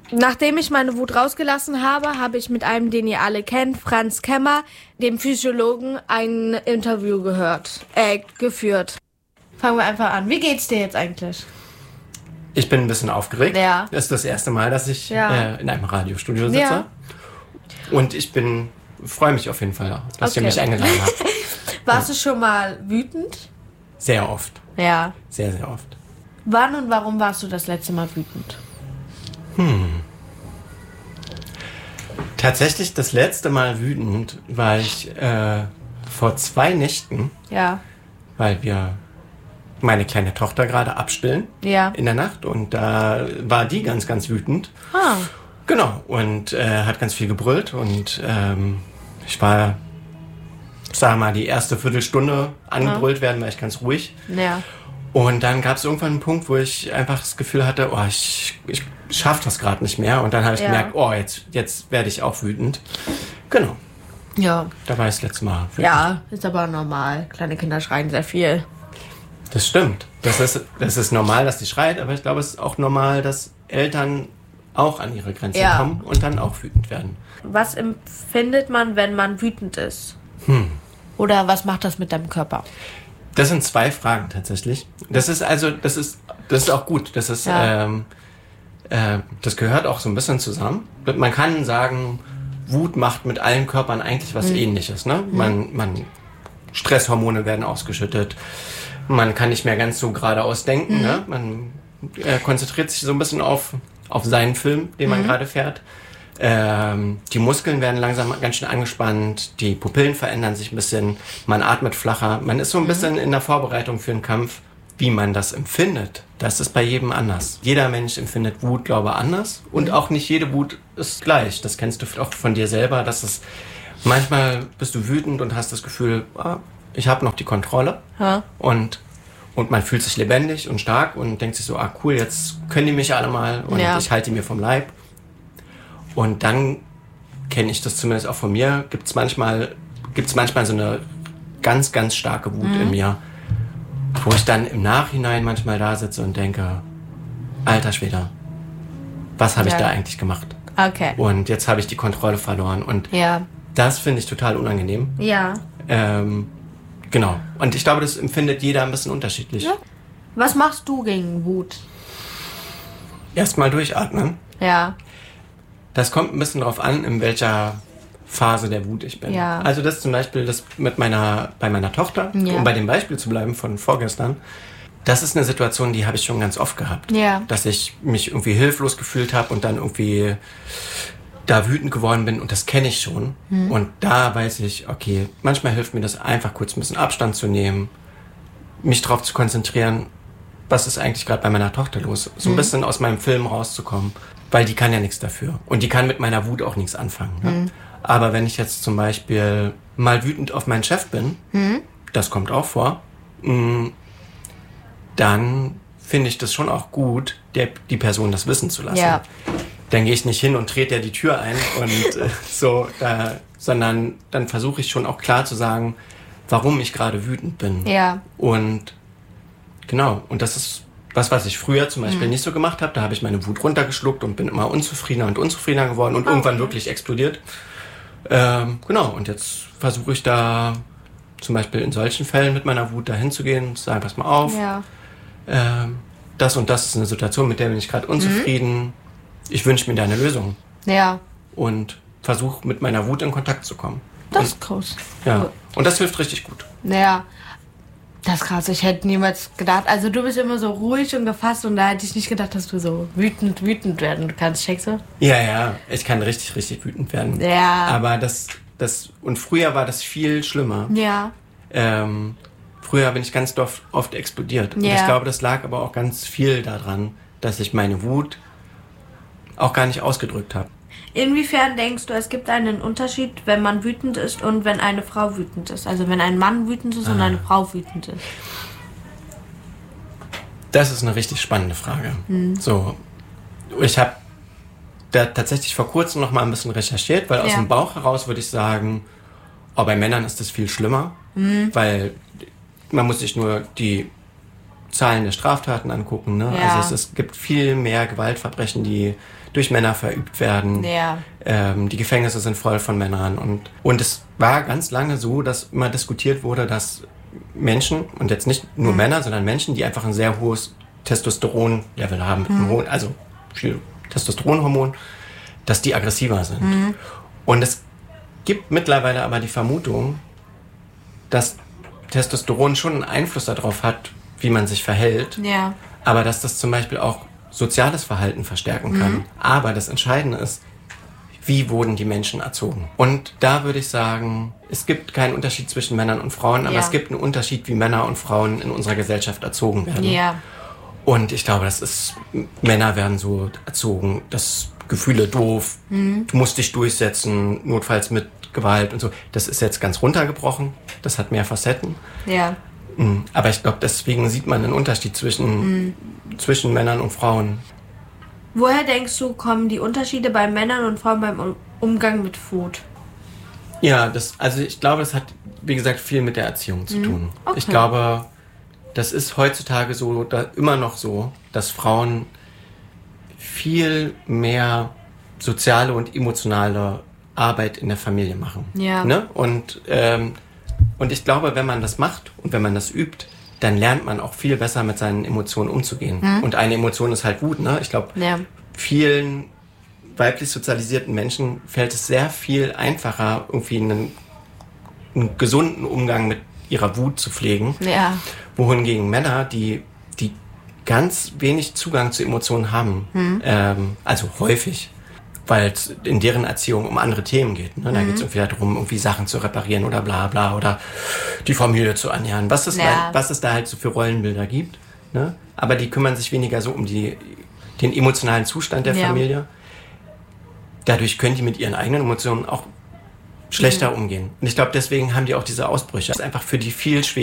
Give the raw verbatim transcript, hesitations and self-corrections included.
Nachdem ich meine Wut rausgelassen habe, habe ich mit einem, den ihr alle kennt, Franz Kemmer, dem Psychologen, ein Interview gehört, äh, geführt. Fangen wir einfach an. Wie geht's dir jetzt eigentlich? Ich bin ein bisschen aufgeregt. Ja. Das ist das erste Mal, dass ich ja. äh, in einem Radiostudio sitze. Ja. Und ich bin, freue mich auf jeden Fall, dass okay. ihr mich eingeladen habt. Warst ja. du schon mal wütend? Sehr oft. Ja. Sehr, sehr oft. Wann und warum warst du das letzte Mal wütend? Hm. Tatsächlich das letzte Mal wütend war ich äh, vor zwei Nächten. Ja. Weil wir meine kleine Tochter gerade abstillen. Ja. In der Nacht. Und da war die ganz, ganz wütend. Ah. Genau. Und äh, hat ganz viel gebrüllt. Und ähm, ich war, sag mal, die erste Viertelstunde angebrüllt werden, war ich ganz ruhig. Ja. Und dann gab es irgendwann einen Punkt, wo ich einfach das Gefühl hatte, oh, ich, ich schaffe das gerade nicht mehr. Und dann habe ich ja. gemerkt, oh, jetzt, jetzt werde ich auch wütend. Genau. Ja. Da war ich das letzte Mal wütend. Ja, ist aber normal. Kleine Kinder schreien sehr viel. Das stimmt. Das ist, das ist normal, dass die schreit, aber ich glaube, es ist auch normal, dass Eltern auch an ihre Grenzen ja. kommen und dann auch wütend werden. Was empfindet man, wenn man wütend ist? Hm. Oder was macht das mit deinem Körper? Das sind zwei Fragen tatsächlich. Das ist also, das ist, das ist auch gut. Das ist, ja. ähm, äh, das gehört auch so ein bisschen zusammen. Man kann sagen, Wut macht mit allen Körpern eigentlich was mhm. Ähnliches. Ne? Mhm. Man, man, Stresshormone werden ausgeschüttet. Man kann nicht mehr ganz so geradeaus denken. Mhm. Ne? Man äh, konzentriert sich so ein bisschen auf, auf seinen Film, den man mhm. gerade fährt. Ähm, die Muskeln werden langsam ganz schön angespannt, die Pupillen verändern sich ein bisschen, man atmet flacher, man ist so ein bisschen in der Vorbereitung für einen Kampf. Wie man das empfindet, das ist bei jedem anders. Jeder Mensch empfindet Wut, glaube ich, anders und auch nicht jede Wut ist gleich. Das kennst du auch von dir selber, dass es manchmal bist du wütend und hast das Gefühl, ah, ich habe noch die Kontrolle ha. und und man fühlt sich lebendig und stark und denkt sich so, ah cool, jetzt können die mich alle mal und ja. ich halte die mir vom Leib. Und dann kenne ich das zumindest auch von mir, gibt es manchmal, gibt's manchmal so eine ganz, ganz starke Wut mhm. in mir, wo ich dann im Nachhinein manchmal da sitze und denke, alter Schwede, was habe ja. ich da eigentlich gemacht? Okay. Und jetzt habe ich die Kontrolle verloren. Und ja. das finde ich total unangenehm. Ja. Ähm, genau. Und ich glaube, das empfindet jeder ein bisschen unterschiedlich. Ja. Was machst du gegen Wut? Erstmal durchatmen. Ja. Das kommt ein bisschen drauf an, in welcher Phase der Wut ich bin. Ja. Also das zum Beispiel das mit meiner, bei meiner Tochter, ja. um bei dem Beispiel zu bleiben von vorgestern, das ist eine Situation, die habe ich schon ganz oft gehabt. Ja. Dass ich mich irgendwie hilflos gefühlt habe und dann irgendwie da wütend geworden bin und das kenne ich schon. Hm. Und da weiß ich, okay, manchmal hilft mir das einfach kurz ein bisschen Abstand zu nehmen, mich darauf zu konzentrieren, was ist eigentlich gerade bei meiner Tochter los? So ein hm. bisschen aus meinem Film rauszukommen. Weil die kann ja nichts dafür. Und die kann mit meiner Wut auch nichts anfangen. Ne? Mhm. Aber wenn ich jetzt zum Beispiel mal wütend auf meinen Chef bin, mhm. das kommt auch vor, mh, dann finde ich das schon auch gut, der, die Person das wissen zu lassen. Ja. Dann gehe ich nicht hin und trete ja die Tür ein und äh, so, äh, sondern dann versuche ich schon auch klar zu sagen, warum ich gerade wütend bin. Ja. Und genau, und das ist was, was ich früher zum Beispiel mhm. nicht so gemacht habe. Da habe ich meine Wut runtergeschluckt und bin immer unzufriedener und unzufriedener geworden und okay. irgendwann wirklich explodiert. Ähm, genau, und jetzt versuche ich da zum Beispiel in solchen Fällen mit meiner Wut dahin zu gehen und zu sagen, pass mal auf, ja. ähm, das und das ist eine Situation, mit der bin ich gerade unzufrieden. Mhm. Ich wünsche mir da eine Lösung. Ja. Und versuche mit meiner Wut in Kontakt zu kommen. Das und, ist groß. Ja, und das hilft richtig gut. Ja. Das ist krass, ich hätte niemals gedacht, also du bist immer so ruhig und gefasst und da hätte ich nicht gedacht, dass du so wütend, wütend werden kannst, checkst du? Ja, ja, ich kann richtig, richtig wütend werden. Ja. Aber das, das, und früher war das viel schlimmer. Ja. Ähm, früher bin ich ganz oft, oft explodiert. Und ja. ich glaube, das lag aber auch ganz viel daran, dass ich meine Wut auch gar nicht ausgedrückt habe. Inwiefern denkst du, es gibt einen Unterschied, wenn man wütend ist und wenn eine Frau wütend ist? Also wenn ein Mann wütend ist ah. und eine Frau wütend ist? Das ist eine richtig spannende Frage. Hm. So, ich habe da tatsächlich vor kurzem noch mal ein bisschen recherchiert, weil aus ja. dem Bauch heraus würde ich sagen, oh, bei Männern ist das viel schlimmer, hm. weil man muss sich nur die Zahlen der Straftaten angucken. Ne? Ja. Also es, es gibt viel mehr Gewaltverbrechen, die durch Männer verübt werden. Ja. Ähm, die Gefängnisse sind voll von Männern. Und, und es war ganz lange so, dass immer diskutiert wurde, dass Menschen, und jetzt nicht nur mhm. Männer, sondern Menschen, die einfach ein sehr hohes Testosteron-Level haben, mhm. also viel Testosteronhormon, dass die aggressiver sind. Mhm. Und es gibt mittlerweile aber die Vermutung, dass Testosteron schon einen Einfluss darauf hat, wie man sich verhält, ja. aber dass das zum Beispiel auch soziales Verhalten verstärken kann. Mhm. Aber das Entscheidende ist, wie wurden die Menschen erzogen? Und da würde ich sagen, es gibt keinen Unterschied zwischen Männern und Frauen, aber ja. es gibt einen Unterschied, wie Männer und Frauen in unserer Gesellschaft erzogen werden. Ja. Und ich glaube, das ist, Männer werden so erzogen, dass Gefühle doof, mhm. du musst dich durchsetzen, notfalls mit Gewalt und so. Das ist jetzt ganz runtergebrochen, das hat mehr Facetten. Ja. Aber ich glaube, deswegen sieht man einen Unterschied zwischen, mhm. zwischen Männern und Frauen. Woher denkst du, kommen die Unterschiede bei Männern und Frauen beim Umgang mit Food? Ja, das, also ich glaube, das hat, wie gesagt, viel mit der Erziehung zu tun. Okay. Ich glaube, das ist heutzutage so, da immer noch so, dass Frauen viel mehr soziale und emotionale Arbeit in der Familie machen. Ja. Ne? Und, ähm, und ich glaube, wenn man das macht und wenn man das übt, dann lernt man auch viel besser mit seinen Emotionen umzugehen. Hm. Und eine Emotion ist halt Wut. Ne? Ich glaube, ja. vielen weiblich sozialisierten Menschen fällt es sehr viel einfacher, irgendwie einen, einen gesunden Umgang mit ihrer Wut zu pflegen. Ja. Wohingegen Männer, die, die ganz wenig Zugang zu Emotionen haben, hm. ähm, also häufig, weil es in deren Erziehung um andere Themen geht. Ne? Da mhm. geht es irgendwie darum, irgendwie Sachen zu reparieren oder bla bla oder die Familie zu ernähren. Was es, ja. was es da halt so für Rollenbilder gibt. Ne? Aber die kümmern sich weniger so um die, den emotionalen Zustand der ja. Familie. Dadurch können die mit ihren eigenen Emotionen auch schlechter mhm. umgehen. Und ich glaube, deswegen haben die auch diese Ausbrüche. Das ist einfach für die viel schwerer.